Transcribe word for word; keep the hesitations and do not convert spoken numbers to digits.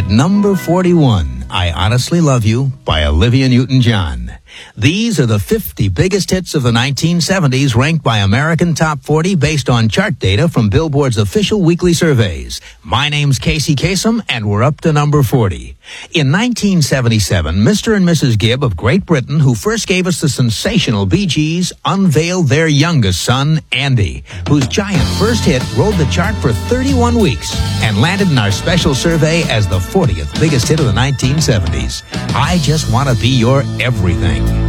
At number forty-one, I Honestly Love You by Olivia Newton-John. These are the fifty biggest hits of the nineteen seventies ranked by American Top forty based on chart data from Billboard's official weekly surveys. My name's Casey Kasem, and we're up to number forty. In nineteen seventy-seven, Mister and Missus Gibb of Great Britain, who first gave us the sensational Bee Gees, unveiled their youngest son, Andy, whose giant first hit rode the chart for thirty-one weeks and landed in our special survey as the fortieth biggest hit of the nineteen seventies. I Just Want to Be Your Everything.